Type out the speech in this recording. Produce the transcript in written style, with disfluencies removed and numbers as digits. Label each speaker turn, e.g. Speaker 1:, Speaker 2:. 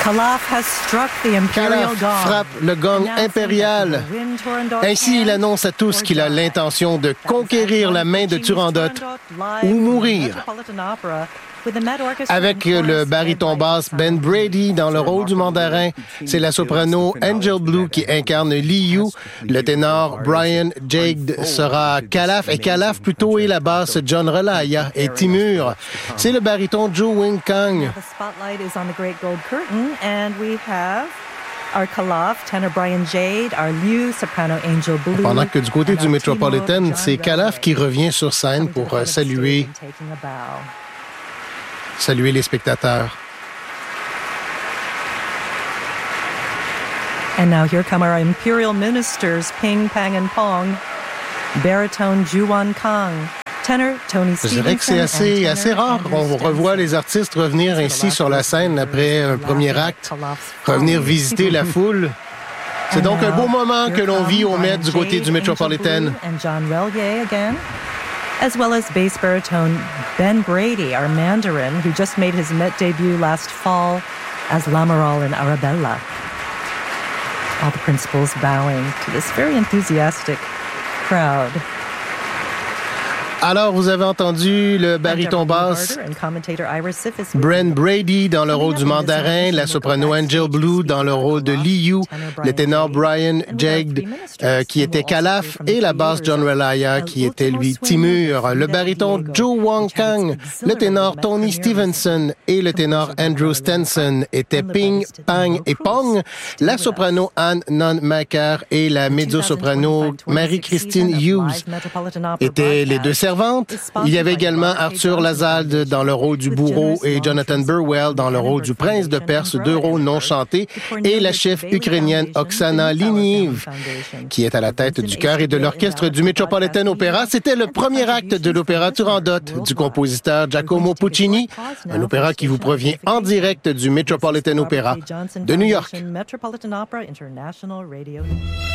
Speaker 1: Calaf frappe le gong impérial. Ainsi, il annonce à tous qu'il a l'intention de conquérir la main de Turandot ou mourir. Avec le baryton basse Ben Brady dans le rôle du mandarin, c'est la soprano Angel Blue qui incarne Liu. Le ténor Brian Jagd sera Calaf et Calaf plutôt et la basse John Relaya et Timur. C'est le baryton Joe Wing Kang.
Speaker 2: Our Calaf, tenor Brian Jagd, our Liu, soprano Angel Blue.
Speaker 1: Pendant que du côté du Metropolitan, c'est Calaf qui revient sur scène pour saluer les spectateurs.
Speaker 2: And now here come our imperial ministers, Ping, Pang, and Pong, baritone Juan Kang.
Speaker 1: Je dirais que c'est assez rare qu'on revoit les artistes revenir ainsi sur la scène après un premier acte, revenir visiter la foule. C'est donc un beau moment que l'on vit au Met du côté du Metropolitan.
Speaker 2: As well as bass baritone Ben Brady, our Mandarin, who just made his Met debut last fall as Lamoral in Arabella. All the principals bowing to this very enthusiastic crowd.
Speaker 1: Alors, vous avez entendu le baryton basse Bren Brady dans le rôle du mandarin, la soprano Angel Blue dans le rôle de Liu, le ténor Brian Jagd qui était Calaf et la basse John Relaya qui était lui Timur, le baryton Joe Wong Kang, le ténor Tony Stevenson et le ténor Andrew Stenson étaient Ping, Pang et Pong, la soprano Anne Non Macar et la mezzo-soprano Marie-Christine Hughes étaient les deux servantes. Il y avait également Arthur Lazalde dans le rôle du bourreau et Jonathan Burwell dans le rôle du prince de Perse, deux rôles non chantés, et la chef ukrainienne Oksana Liniev, qui est à la tête du chœur et de l'orchestre du Metropolitan Opera. C'était le premier acte de l'opéra Turandot du compositeur Giacomo Puccini, un opéra qui vous provient en direct du Metropolitan Opera de New York.